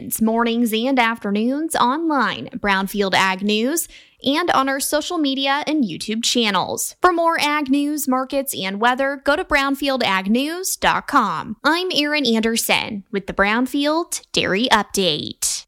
Weekends, mornings, and afternoons online, Brownfield Ag News, and on our social media and YouTube channels. For more ag news, markets, and weather, go to brownfieldagnews.com. I'm Erin Anderson with the Brownfield Dairy Update.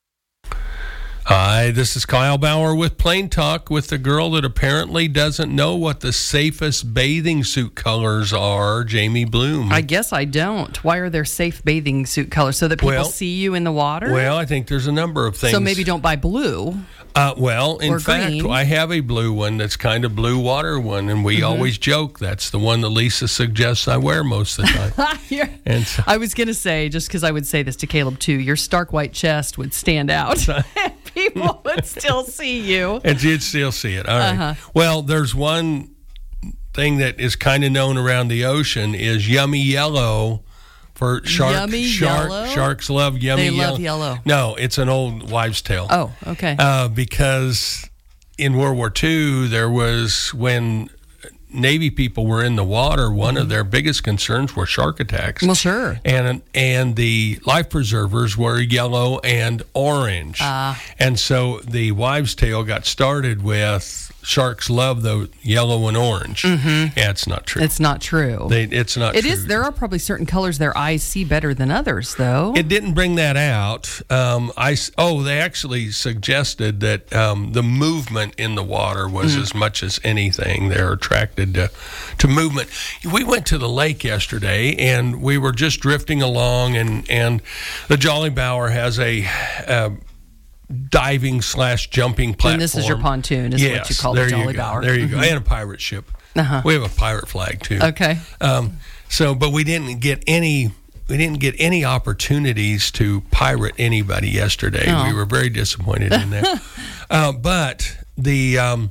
Hi, this is Kyle Bauer with Plain Talk with the girl that apparently doesn't know what the safest bathing suit colors are, Jamie Bloom. I guess I don't. Why are there safe bathing suit colors? So that people see you in the water? Well, I think there's a number of things. So maybe don't buy blue. In fact, green. I have a blue one that's kind of blue water one, and we always joke that's the one that Lisa suggests I wear most of the time. And so, I was going to say, just because I would say this to Caleb too, your stark white chest would stand out. People would still see you. And you'd still see it. All right. Well, there's one thing that is kind of known around the ocean is yummy yellow. For sharks love yummy yellow. They love yellow. No, it's an old wives' tale. Oh, okay. Because in World War II, there was when Navy people were in the water, one of their biggest concerns were shark attacks. Well, sure. And the life preservers were yellow and orange. And so the wives' tale got started with sharks love the yellow and orange. Yeah, it's not true. It's not true. It's not true. It is. There are probably certain colors their eyes see better than others, though. It didn't bring that out. They actually suggested that the movement in the water was as much as anything. They're attracted to movement. We went to the lake yesterday, and we were just drifting along, and the Jolly Bower has a diving/jumping platform. And this is your pontoon, is what you call the Jolly Bower. There you go. And a pirate ship. We have a pirate flag too. Okay. But we didn't get any opportunities to pirate anybody yesterday. Oh. We were very disappointed in that. But the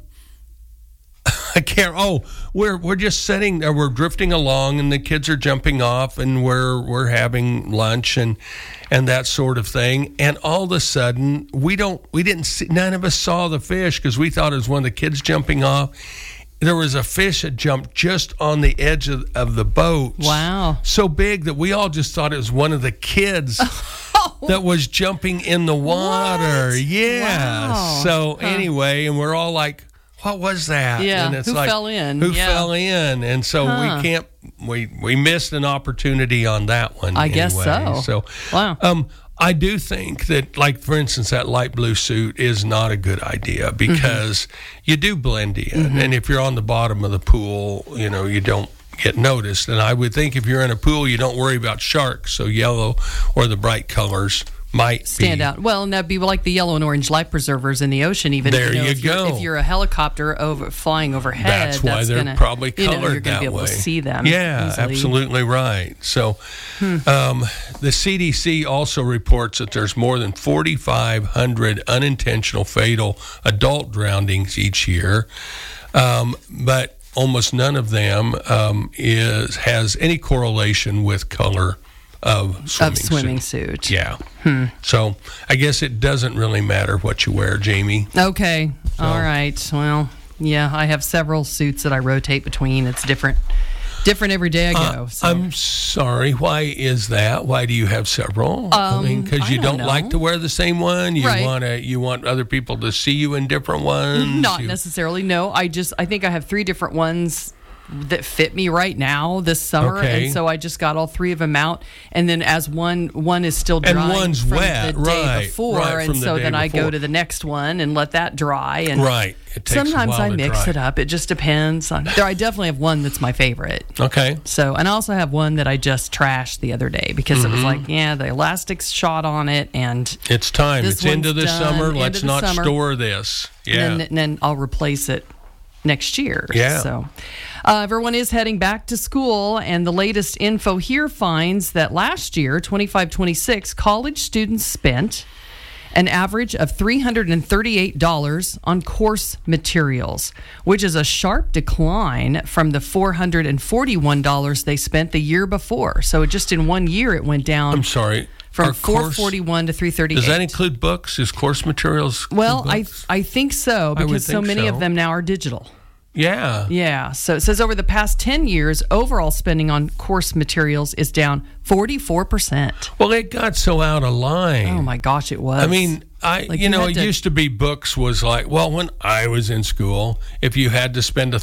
I can't. Oh, we're just sitting there. We're drifting along, and the kids are jumping off, and we're having lunch and that sort of thing. And all of a sudden, we didn't see. None of us saw the fish because we thought it was one of the kids jumping off. There was a fish that jumped just on the edge of the boat. Wow! So big that we all just thought it was one of the kids. That was jumping in the water. What? Yeah. Wow. So anyway, and we're all like, what was that? Yeah, and it's who like, fell in? Who fell in? And so we missed an opportunity on that one. I guess so. Wow. I do think that, like, for instance, that light blue suit is not a good idea because you do blend in. And if you're on the bottom of the pool, you don't get noticed. And I would think if you're in a pool, you don't worry about sharks. So yellow or the bright colors might stand out. Well, and that'd be like the yellow and orange life preservers in the ocean. Even there you go. If you're a helicopter flying overhead, that's why they're probably colored you're going to be able way. to see them. Yeah, easily. Absolutely right. So, the CDC also reports that there's more than 4,500 unintentional fatal adult drownings each year, but almost none of them has any correlation with color of swimming suit. Yeah. So I guess it doesn't really matter what you wear, Jamie. Okay. So. All right. Well, yeah, I have several suits that I rotate between. It's different every day I go. So. I'm sorry. Why is that? Why do you have several? Because you don't like to wear the same one. You want other people to see you in different ones. Not necessarily. No, I think I have 3 different ones that fit me right now this summer, and so I just got all 3 of them out. And then as one is still drying, and one's from wet, the day before, and so then I go to the next one and let that dry. And it takes sometimes a while I mix it up. It just depends. I definitely have one that's my favorite. Okay. So, and I also have one that I just trashed the other day because it was like, the elastic's shot on it, and it's time. It's into the summer. Let's not store this. Yeah. And then I'll replace it next year. Yeah. So everyone is heading back to school, and the latest info here finds that last year, 25-26, college students spent an average of $338 on course materials, which is a sharp decline from the $441 they spent the year before. So just in 1 year, it went down. I'm sorry. From $441 to $338. Does that include books? Is course materials? Well, I think so, because so many of them now are digital. Yeah. Yeah. So it says over the past 10 years, overall spending on course materials is down 44%. Well, it got so out of line. Oh my gosh, it was. I mean, Like it used to be books was like, well, when I was in school, if you had to spend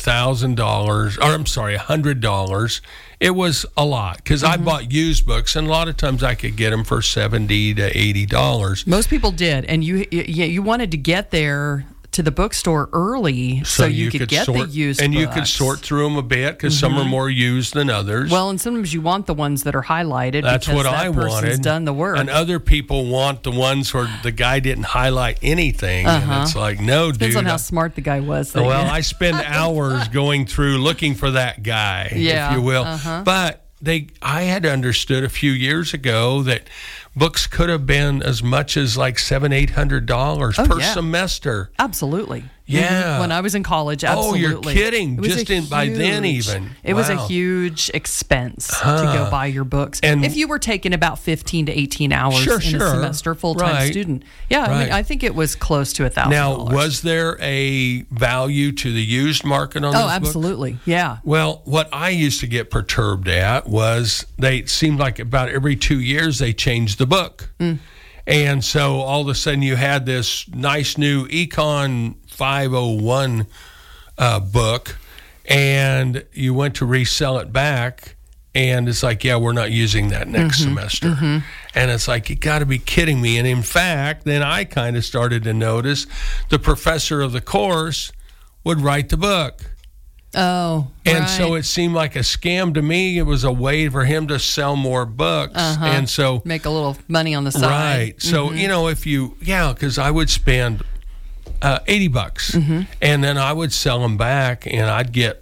$100, it was a lot because I bought used books, and a lot of times I could get them for $70 to $80. Most people did, and you wanted to get there to the bookstore early so you could get the used and books. you could sort through them a bit because some are more used than others. Well, and sometimes you want the ones that are highlighted. That's because what that I person's wanted. Done the work, and other people want the ones where the guy didn't highlight anything. And it's like, no, depends dude. on how smart the guy was. Well, I spend hours going through looking for that guy, if you will. But I had understood a few years ago that books could have been as much as like $700-800 per semester. Absolutely. Yeah. When I was in college, absolutely. Oh, you're kidding. By then even. It was a huge expense to go buy your books. And if you were taking about 15 to 18 hours in a semester, full-time student. Yeah, I mean, I think it was close to $1,000. Now, was there a value to the used market on those books? Absolutely. Yeah. Well, what I used to get perturbed at was they seemed like about every 2 years they changed the book. And so all of a sudden you had this nice new Econ 501 book, and you went to resell it back, and it's like, yeah, we're not using that next semester. And it's like, you got to be kidding me. And in fact, then I kind of started to notice the professor of the course would write the book. Oh, and so it seemed like a scam to me. It was a way for him to sell more books, and so make a little money on the side. Right. So because I would spend $80, and then I would sell them back, and I'd get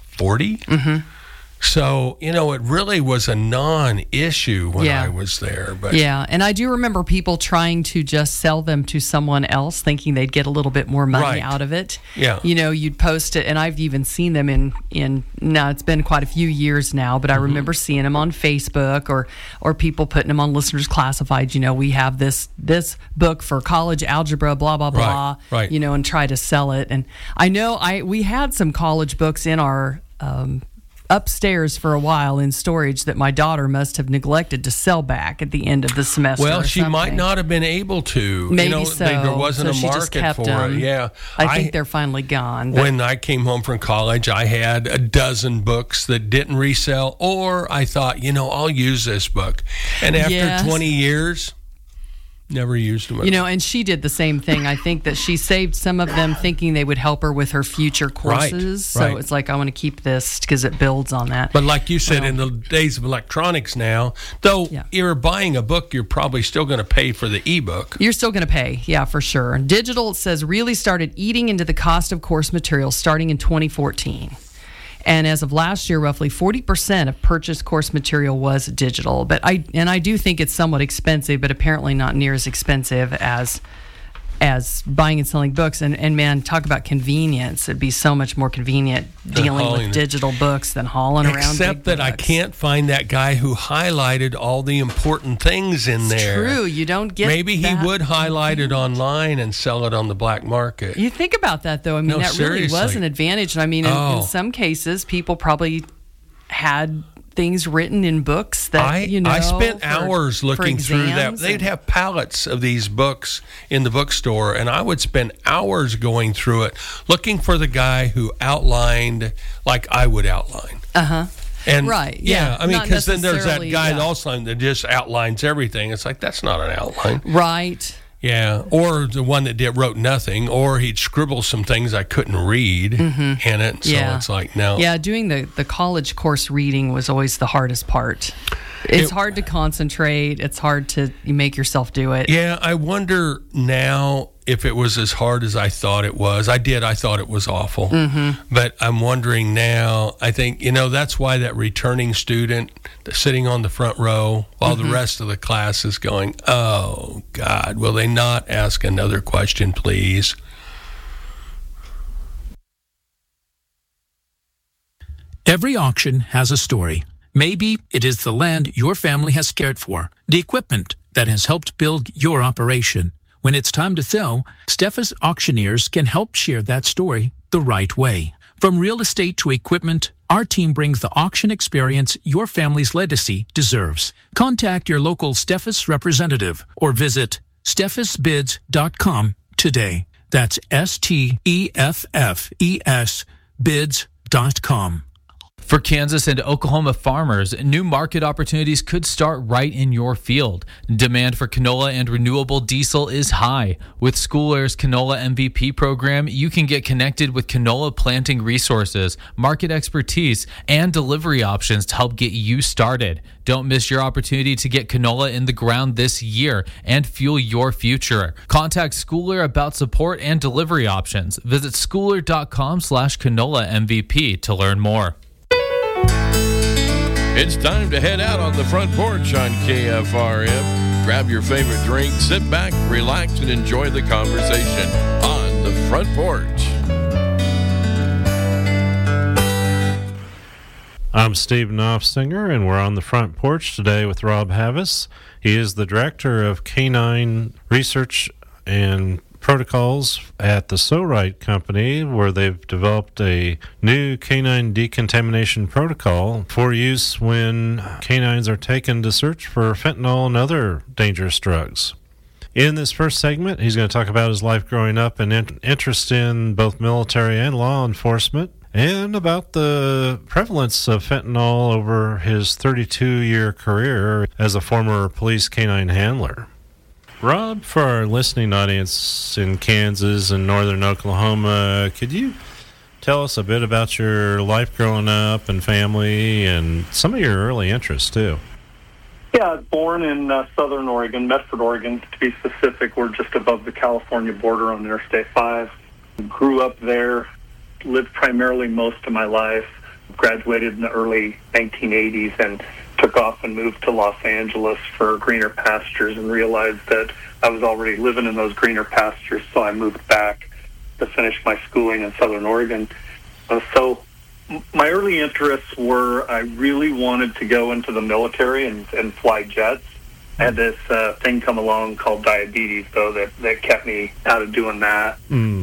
$40. So, it really was a non-issue when I was there. But and I do remember people trying to just sell them to someone else, thinking they'd get a little bit more money out of it. Yeah. You'd post it, and I've even seen them now it's been quite a few years now, but I remember seeing them on Facebook or people putting them on Listeners Classified. We have this book for college algebra, blah, blah, blah, right. And try to sell it. And I know we had some college books in our upstairs for a while in storage that my daughter must have neglected to sell back at the end of the semester. Well, she might not have been able to. Maybe so. There wasn't So a she just market kept for them. it. Yeah. I think they're finally gone. But when I came home from college, I had a dozen books that didn't resell, or I thought, I'll use this book. And after 20 years, never used them. And she did the same thing. I think that she saved some of them thinking they would help her with her future courses. So it's like, I want to keep this because it builds on that. But like you said, in the days of electronics now, though you're buying a book, you're probably still going to pay for the ebook. You're still going to pay, for sure. Digital, it says, really started eating into the cost of course materials starting in 2014. And as of last year, roughly 40% of purchased course material was digital. But I do think it's somewhat expensive, but apparently not near as expensive as buying and selling books. And man, talk about convenience. It'd be so much more convenient dealing with digital books than hauling around Except that I can't find that guy who highlighted all the important things in there. It's true. You don't get Maybe he would highlight it online and sell it on the black market. You think about that, though. I mean, that really was an advantage. I mean, in some cases, people probably had things written in books that I spent hours looking through that. They'd have pallets of these books in the bookstore, and I would spend hours going through it, looking for the guy who outlined like I would outline. And right. Yeah. I mean, because then there's that guy also that just outlines everything. It's like, that's not an outline. Right. Yeah, or the one that wrote nothing, or he'd scribble some things I couldn't read in it. So it's like, no. Yeah, doing the college course reading was always the hardest part. It's hard to concentrate. It's hard to make yourself do it. Yeah, I wonder now if it was as hard as I thought it was. I thought it was awful. But I'm wondering now, I think, that's why that returning student sitting on the front row while the rest of the class is going, oh, God, will they not ask another question, please? Every auction has a story. Maybe it is the land your family has cared for, the equipment that has helped build your operation. When it's time to sell, Steffes Auctioneers can help share that story the right way. From real estate to equipment, our team brings the auction experience your family's legacy deserves. Contact your local Steffes representative or visit steffesbids.com today. That's STEFFES bids.com. For Kansas and Oklahoma farmers, new market opportunities could start right in your field. Demand for canola and renewable diesel is high. With School Air's Canola MVP program, you can get connected with canola planting resources, market expertise, and delivery options to help get you started. Don't miss your opportunity to get canola in the ground this year and fuel your future. Contact School Air about support and delivery options. Visit schooler.com/canola MVP to learn more. It's time to head out on the front porch on KFRM. Grab your favorite drink, sit back, relax, and enjoy the conversation on the front porch. I'm Steve Knopfsinger, and we're on the front porch today with Rob Havis. He is the Director of Canine Research and Protocols at the So-Right Company, where they've developed a new canine decontamination protocol for use when canines are taken to search for fentanyl and other dangerous drugs. In this first segment, he's going to talk about his life growing up and interest in both military and law enforcement, and about the prevalence of fentanyl over his 32-year career as a former police canine handler. Rob, for our listening audience in Kansas and northern Oklahoma, could you tell us a bit about your life growing up and family and some of your early interests, too? Yeah, I was born in southern Oregon, Medford, Oregon, to be specific. We're just above the California border on Interstate 5. Grew up there, lived primarily most of my life, graduated in the early 1980s, and took off and moved to Los Angeles for greener pastures and realized that I was already living in those greener pastures, so I moved back to finish my schooling in southern Oregon. So my early interests were I really wanted to go into the military and fly jets. I had this thing come along called diabetes, though, that kept me out of doing that.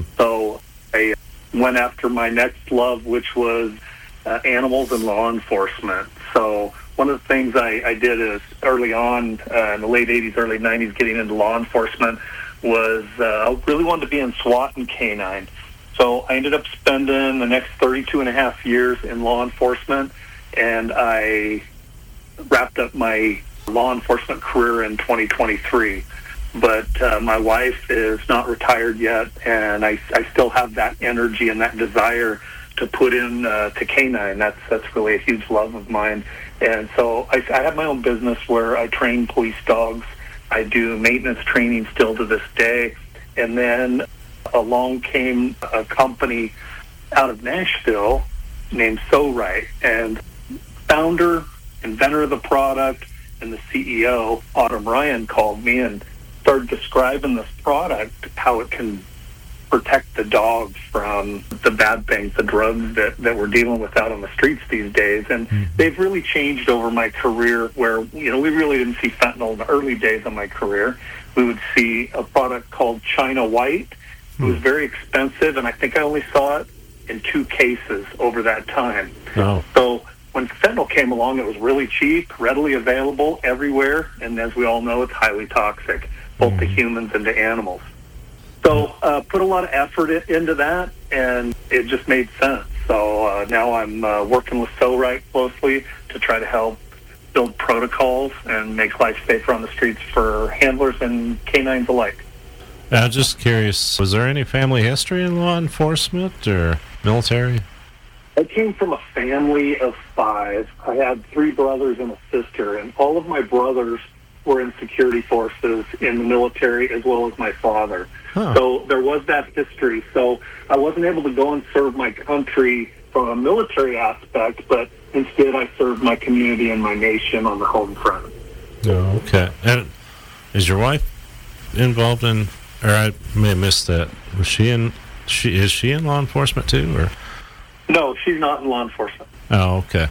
So I went after my next love, which was animals and law enforcement. So one of the things I did is early on, in the late 80s, early 90s, getting into law enforcement was I really wanted to be in SWAT and K-9. So I ended up spending the next 32 and a half years in law enforcement, and I wrapped up my law enforcement career in 2023. But my wife is not retired yet, and I still have that energy and that desire to put in to K-9. That's really a huge love of mine. And so I have my own business where I train police dogs. I do maintenance training still to this day. And then along came a company out of Nashville named So-Right. And founder, inventor of the product, and the CEO, Autumn Ryan, called me and started describing this product, how it can protect the dogs from the bad things, the drugs that we're dealing with out on the streets these days. And they've really changed over my career where, we really didn't see fentanyl in the early days of my career. We would see a product called China White. It was very expensive, and I think I only saw it in 2 cases over that time. Oh. So when fentanyl came along, it was really cheap, readily available everywhere, and as we all know, it's highly toxic, both to humans and to animals. So put a lot of effort into that, and it just made sense. So now I'm working with So-Right closely to try to help build protocols and make life safer on the streets for handlers and canines alike. I'm just curious, was there any family history in law enforcement or military? I came from a family of 5. I had 3 brothers and a sister, and all of my brothers were in security forces in the military, as well as my father. Huh. So there was that history. So I wasn't able to go and serve my country from a military aspect, but instead I served my community and my nation on the home front. Oh, okay. And is your wife involved in, or I may have missed that, is she in law enforcement too, or? No, she's not in law enforcement. Oh, okay.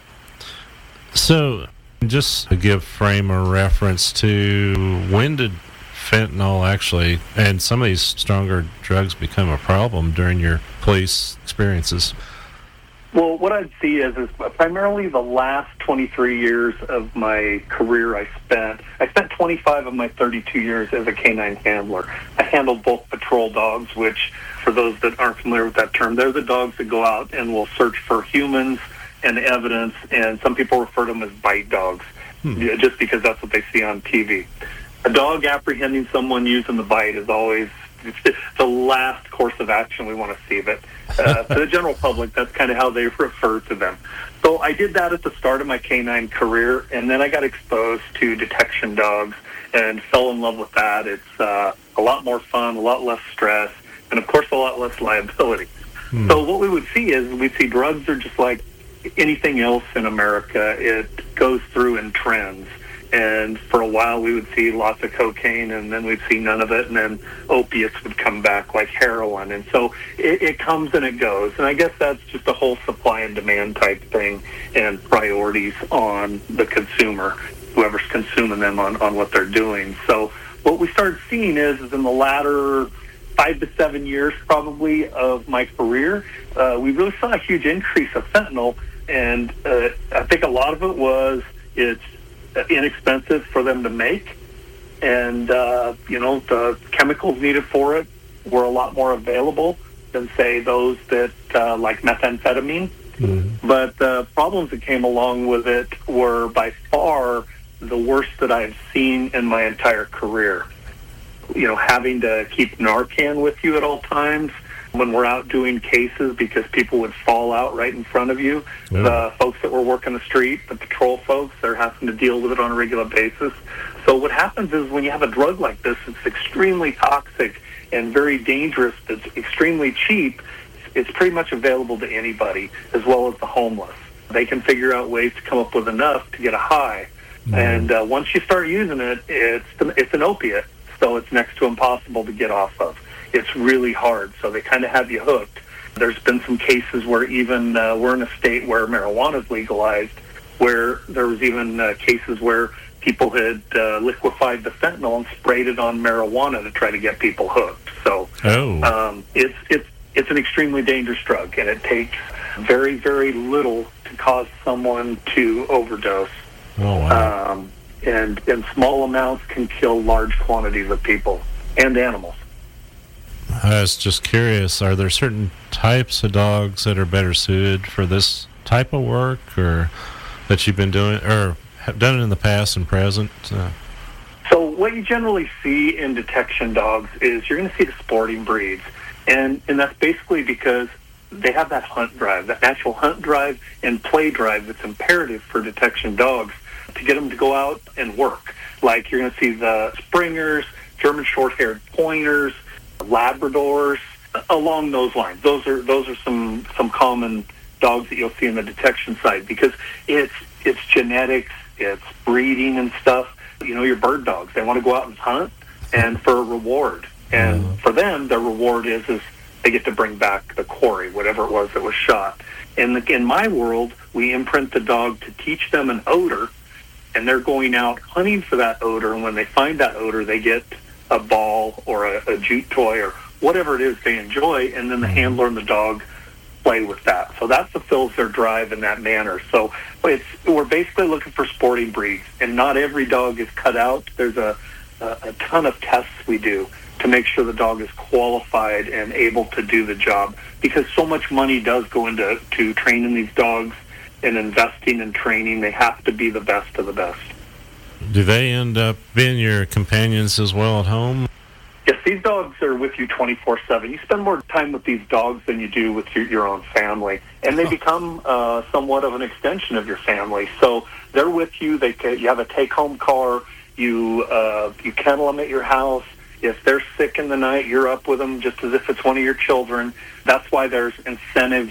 So just to give frame of reference to when did fentanyl actually and some of these stronger drugs become a problem during your police experiences? Well, what I'd see is primarily the last 23 years of my career I spent 25 of my 32 years as a canine handler. I handled both patrol dogs, which, for those that aren't familiar with that term, they're the dogs that go out and will search for humans and evidence, and some people refer to them as bite dogs, just because that's what they see on TV. A dog apprehending someone using the bite is always the last course of action we want to see. But for the general public, that's kind of how they refer to them. So I did that at the start of my canine career, and then I got exposed to detection dogs and fell in love with that. It's a lot more fun, a lot less stress, and of course a lot less liability. So what we would see is we'd see drugs are just like anything else in America. It goes through in trends. And for a while, we would see lots of cocaine, and then we'd see none of it, and then opiates would come back like heroin. And so it comes and it goes. And I guess that's just a whole supply and demand type thing and priorities on the consumer, whoever's consuming them on what they're doing. So what we started seeing is in the latter 5 to 7 years probably of my career, we really saw a huge increase of fentanyl. And I think a lot of it was it's inexpensive for them to make, and the chemicals needed for it were a lot more available than, say, those that like methamphetamine. But the problems that came along with it were by far the worst that I've seen in my entire career. Having to keep Narcan with you at all times when we're out doing cases because people would fall out right in front of you. Yeah. The folks that were working the street, the patrol folks, they're having to deal with it on a regular basis. So what happens is when you have a drug like this, it's extremely toxic and very dangerous. It's extremely cheap. It's pretty much available to anybody, as well as the homeless. They can figure out ways to come up with enough to get a high. And once you start using it, it's an opiate, so it's next to impossible to get off of. It's really hard, so they kind of have you hooked. There's been some cases where even we're in a state where marijuana is legalized, where there was even cases where people had liquefied the fentanyl and sprayed it on marijuana to try to get people hooked. So it's an extremely dangerous drug, and it takes very, very little to cause someone to overdose. Oh, wow. And small amounts can kill large quantities of people and animals. I was just curious, are there certain types of dogs that are better suited for this type of work, or that you've been doing, or have done it in the past and present? So what you generally see in detection dogs is you're going to see the sporting breeds, and that's basically because they have that hunt drive, that natural hunt drive and play drive that's imperative for detection dogs to get them to go out and work. Like you're going to see the Springers, German short-haired pointers, Labradors, along those lines. Those are some common dogs that you'll see in the detection side, because it's genetics, it's breeding and stuff. Your bird dogs, they want to go out and hunt, and for a reward. And for them, their reward is they get to bring back the quarry, whatever it was that was shot. In my world, we imprint the dog to teach them an odor, and they're going out hunting for that odor, and when they find that odor, they get a ball or a jute toy or whatever it is they enjoy, and then the handler and the dog play with that. So that fulfills their drive in that manner. So we're basically looking for sporting breeds, and not every dog is cut out. There's a ton of tests we do to make sure the dog is qualified and able to do the job, because so much money does go into training these dogs and investing in training. They have to be the best of the best. Do they end up being your companions as well at home? Yes, these dogs are with you 24/7. You spend more time with these dogs than you do with your own family, and they become somewhat of an extension of your family. So they're with you. You have a take-home car. You kennel them at your house. If they're sick in the night, you're up with them just as if it's one of your children. That's why there's incentives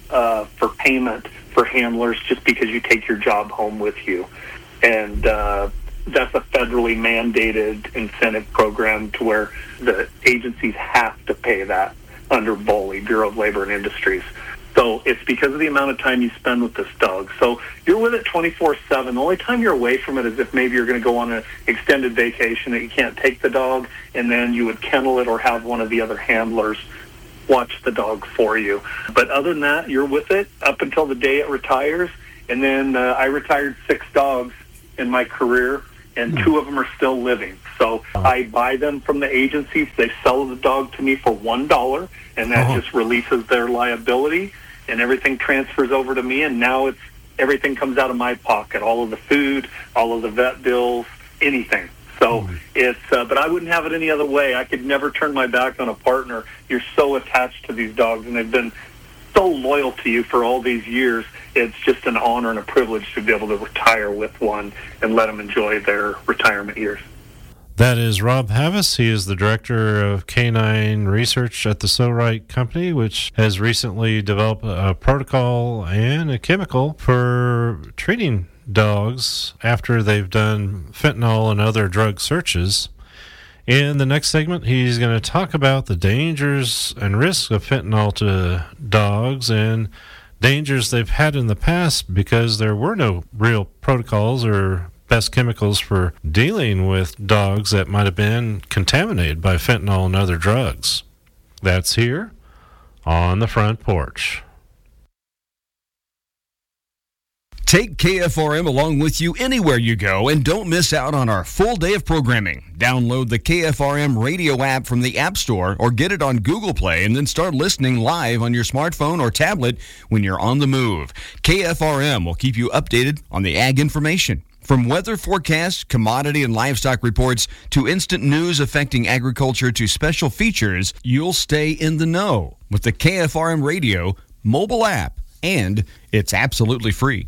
for payment for handlers, just because you take your job home with you. And that's a federally mandated incentive program to where the agencies have to pay that under BOLI, Bureau of Labor and Industries. So it's because of the amount of time you spend with this dog. So you're with it 24/7. The only time you're away from it is if maybe you're going to go on an extended vacation that you can't take the dog, and then you would kennel it or have one of the other handlers watch the dog for you. But other than that, you're with it up until the day it retires. And then I retired 6 dogs in my career, and 2 of them are still living. So I buy them from the agencies. They sell the dog to me for $1, and that just releases their liability, and everything transfers over to me. And now everything comes out of my pocket, all of the food, all of the vet bills, anything. So but I wouldn't have it any other way. I could never turn my back on a partner. You're so attached to these dogs, and they've been so loyal to you for all these years. It's just an honor and a privilege to be able to retire with one and let them enjoy their retirement years. That is Rob Havas. He is the director of canine research at the So Right Company, which has recently developed a protocol and a chemical for treating dogs after they've done fentanyl and other drug searches. In the next segment, he's going to talk about the dangers and risks of fentanyl to dogs and dangers they've had in the past because there were no real protocols or best chemicals for dealing with dogs that might have been contaminated by fentanyl and other drugs. That's here on the Front Porch. Take KFRM along with you anywhere you go and don't miss out on our full day of programming. Download the KFRM radio app from the App Store or get it on Google Play and then start listening live on your smartphone or tablet when you're on the move. KFRM will keep you updated on the ag information. From weather forecasts, commodity and livestock reports, to instant news affecting agriculture to special features, you'll stay in the know with the KFRM radio mobile app, and it's absolutely free.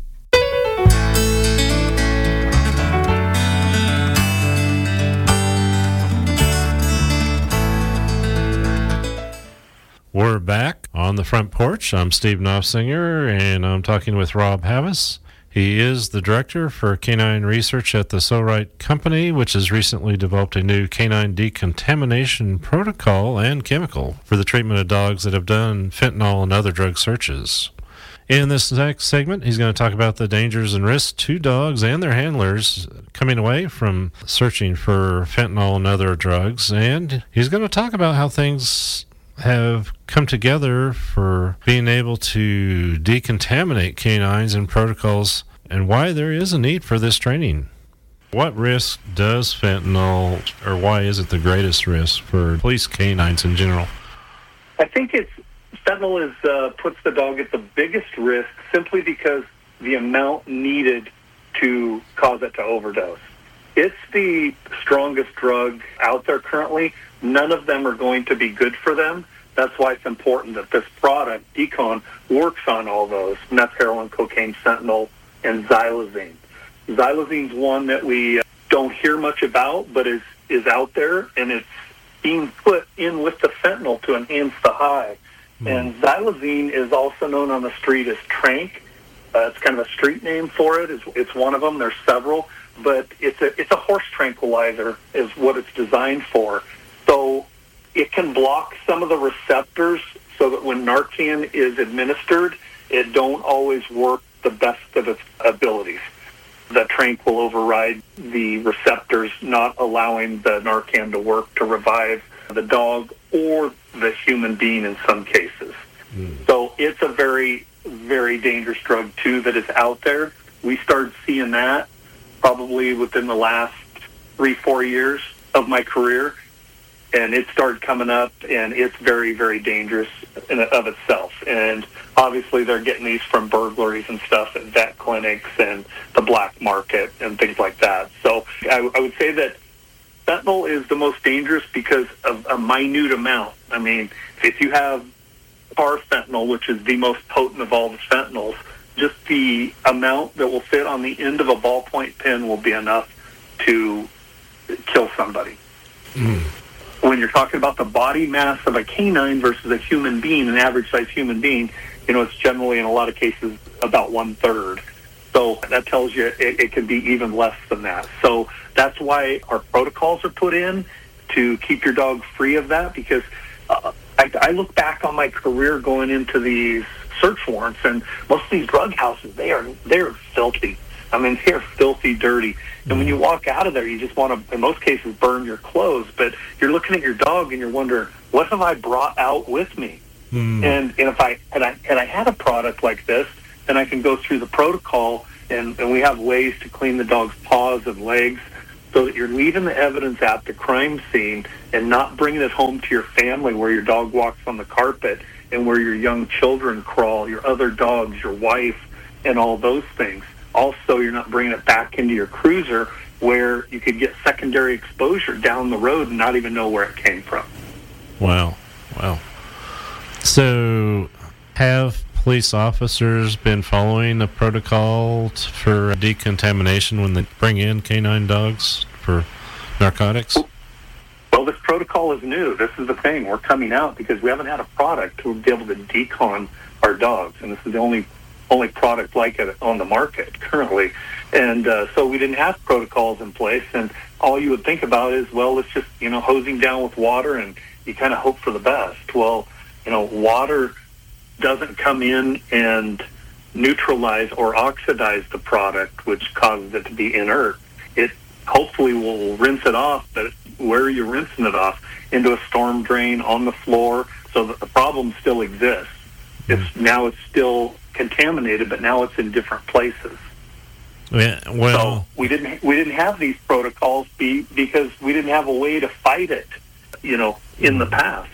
We're back on the Front Porch. I'm Steve Knopfsinger, and I'm talking with Rob Havas. He is the director for canine research at the So Right Company, which has recently developed a new canine decontamination protocol and chemical for the treatment of dogs that have done fentanyl and other drug searches. In this next segment, he's going to talk about the dangers and risks to dogs and their handlers coming away from searching for fentanyl and other drugs, and he's going to talk about how things have come together for being able to decontaminate canines and protocols and why there is a need for this training. What risk does fentanyl, or why is it the greatest risk for police canines in general? I think fentanyl puts the dog at the biggest risk simply because the amount needed to cause it to overdose. It's the strongest drug out there currently. None of them are going to be good for them. That's why it's important that this product, Decon, works on all those: meth, heroin, cocaine, fentanyl, and xylazine. Xylazine's one that we don't hear much about, but is out there, and it's being put in with the fentanyl to enhance the high. And xylazine is also known on the street as Trank. It's kind of a street name for it. It's one of them. There's several, but it's a horse tranquilizer is what it's designed for. So it can block some of the receptors so that when Narcan is administered, it don't always work the best of its abilities. The Trank will override the receptors, not allowing the Narcan to work to revive the dog or the human being in some cases. So it's a very, very dangerous drug, too, that is out there. We started seeing that probably within the last 3-4 years of my career, and it started coming up, and it's very, very dangerous in and of itself. And obviously they're getting these from burglaries and stuff at vet clinics and the black market and things like that. So I would say that fentanyl is the most dangerous because of a minute amount. I mean, if you have carfentanil, which is the most potent of all the fentanyls, just the amount that will fit on the end of a ballpoint pen will be enough to kill somebody. When you're talking about the body mass of a canine versus a human being, an average-sized human being, it's generally in a lot of cases about 1/3. So that tells you it can be even less than that. So that's why our protocols are put in to keep your dog free of that, because I look back on my career going into these search warrants, and most of these drug houses, they're filthy. I mean, they're filthy dirty. And when you walk out of there, you just want to, in most cases, burn your clothes. But you're looking at your dog and you're wondering, what have I brought out with me? And if I had a product like this, then I can go through the protocol, and we have ways to clean the dog's paws and legs so that you're leaving the evidence at the crime scene and not bringing it home to your family where your dog walks on the carpet and where your young children crawl, your other dogs, your wife, and all those things. Also, you're not bringing it back into your cruiser where you could get secondary exposure down the road and not even know where it came from. Wow. So, have police officers been following the protocol for decontamination when they bring in canine dogs for narcotics? Well, this protocol is new. This is the thing. We're coming out because we haven't had a product to be able to decon our dogs, and this is the only product like it on the market currently. And so we didn't have protocols in place, and all you would think about is, well, let's just, hosing down with water, and you kind of hope for the best. Well, water doesn't come in and neutralize or oxidize the product, which causes it to be inert. It hopefully will rinse it off, but where are you rinsing it off? Into a storm drain, on the floor, so that the problem still exists. It's still contaminated, but now it's in different places. Yeah, well, so we didn't have these protocols because we didn't have a way to fight it, in the past.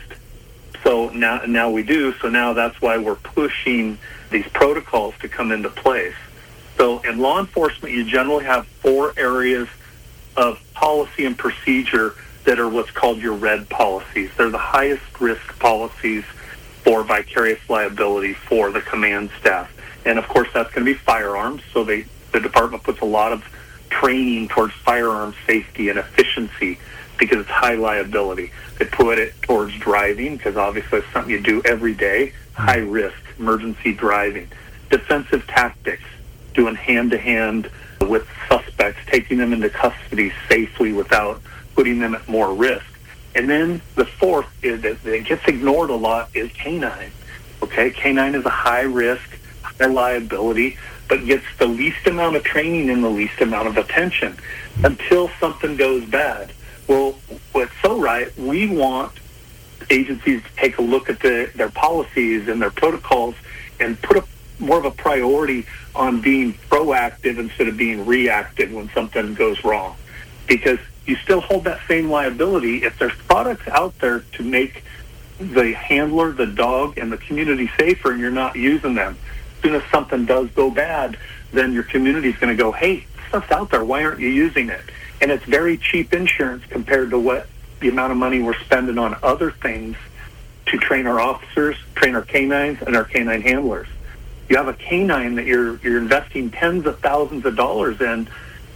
So now we do. So now that's why we're pushing these protocols to come into place. So in law enforcement, you generally have 4 areas of policy and procedure that are what's called your red policies. They're the highest risk policies for vicarious liability for the command staff. And of course, that's going to be firearms. So the department puts a lot of training towards firearm safety and efficiency because it's high liability. They put it towards driving because obviously it's something you do every day, high risk, emergency driving. Defensive tactics, doing hand-to-hand with suspects, taking them into custody safely without putting them at more risk. And then the fourth is that gets ignored a lot is canine. Okay, canine is a high risk, high liability, but gets the least amount of training and the least amount of attention until something goes bad. Well, with So Right, we want agencies to take a look at their policies and their protocols and put more of a priority on being proactive instead of being reactive when something goes wrong. Because you still hold that same liability if there's products out there to make the handler, the dog, and the community safer, and you're not using them. As soon as something does go bad, then your community's going to go, hey, stuff's out there, why aren't you using it? And it's very cheap insurance compared to what the amount of money we're spending on other things to train our officers, train our canines, and our canine handlers. You have a canine that you're investing tens of thousands of dollars in,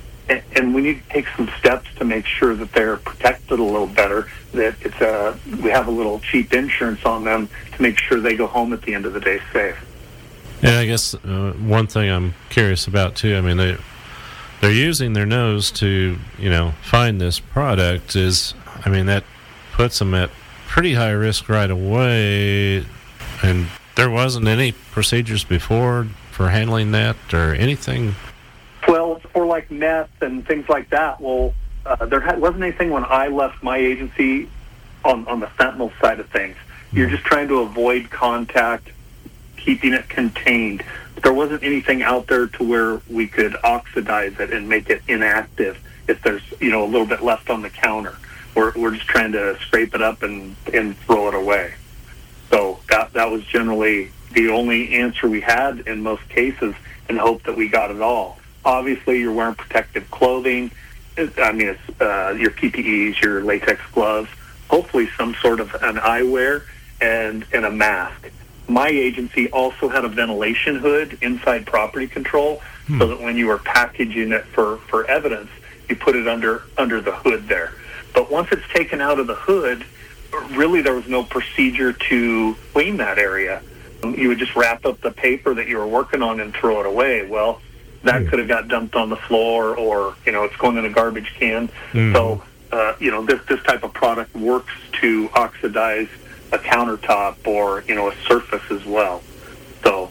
and we need to take some steps to make sure that they're protected a little better, that we have a little cheap insurance on them to make sure they go home at the end of the day safe. Yeah, I guess one thing I'm curious about, too, I mean, they're using their nose to, find this product that puts them at pretty high risk right away, and there wasn't any procedures before for handling that or anything? Well, for like meth and things like that, there wasn't anything when I left my agency on the fentanyl side of things. You're just trying to avoid contact, keeping it contained. There wasn't anything out there to where we could oxidize it and make it inactive if there's, a little bit left on the counter. We're just trying to scrape it up and throw it away. So that was generally the only answer we had in most cases, and hope that we got it all. Obviously, you're wearing protective clothing. It's your PPEs, your latex gloves, hopefully some sort of an eyewear and a mask. My agency also had a ventilation hood inside property control so that when you were packaging it for evidence, you put it under the hood there. But once it's taken out of the hood, really there was no procedure to clean that area. You would just wrap up the paper that you were working on and throw it away. Well, that could have got dumped on the floor, or, it's going in a garbage can. So, this type of product works to oxidize a countertop or, a surface as well. So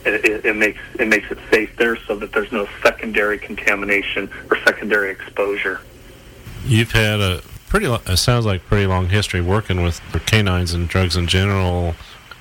it makes it safe there so that there's no secondary contamination or secondary exposure. You've had it sounds like pretty long history working with canines and drugs in general.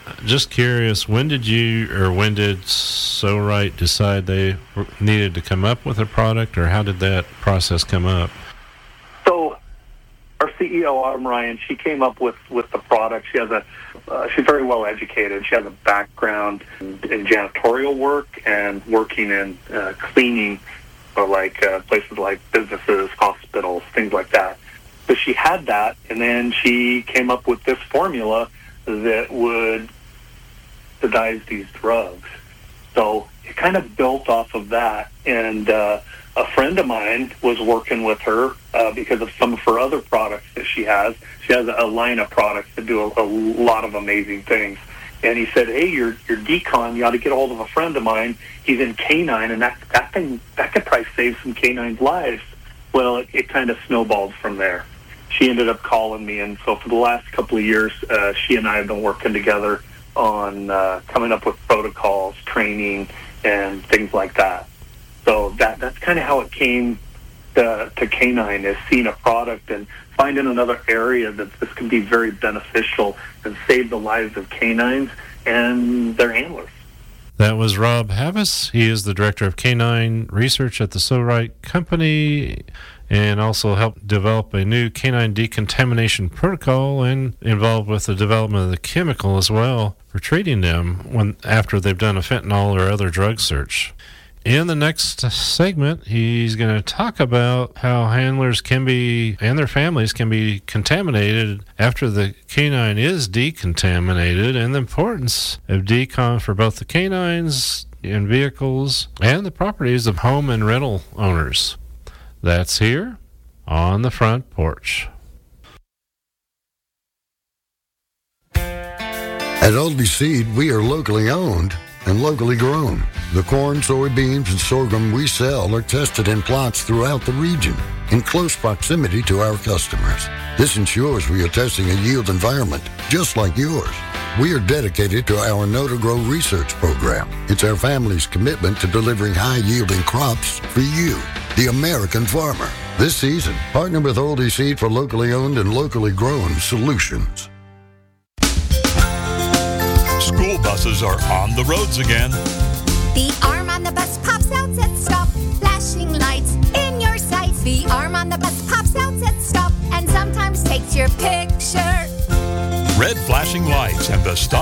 Just curious, when did So-Right decide they needed to come up with a product, or how did that process come up? So our CEO, Autumn Ryan, she came up with the product. She's very well educated. She has a background in janitorial work and working in cleaning for places like businesses, hospitals, things like that. So she had that, and then she came up with this formula that would oxidize these drugs. So it kind of built off of that, and a friend of mine was working with her because of some of her other products that she has. She has a line of products that do a lot of amazing things. And he said, hey, your decon, you ought to get a hold of a friend of mine. He's in canine, and that could probably save some canines' lives. Well, it kind of snowballed from there. She ended up calling me, and so for the last couple of years, she and I have been working together on coming up with protocols, training, and things like that. So that's kind of how it came to canine, is seeing a product and finding another area that this can be very beneficial and save the lives of canines and their handlers. That was Rob Havas. He is the Director of Canine Research at the So-Right Company, and also helped develop a new canine decontamination protocol and involved with the development of the chemical as well for treating them after they've done a fentanyl or other drug search. In the next segment, he's going to talk about how handlers can be, and their families can be, contaminated after the canine is decontaminated, and the importance of decon for both the canines and vehicles and the properties of home and rental owners. That's here on the Front Porch. At Aldi Seed, we are locally owned and locally grown. The corn, soybeans, and sorghum we sell are tested in plots throughout the region in close proximity to our customers. This ensures we are testing a yield environment just like yours. We are dedicated to our Know to Grow research program. It's our family's commitment to delivering high-yielding crops for you, the American farmer. This season, partner with Aldi Seed for locally owned and locally grown solutions. School buses are on the roads again. The arm on the bus pops out at stop, flashing lights in your sights. The arm on the bus pops out at stop and sometimes takes your picture. Red flashing lights and the stop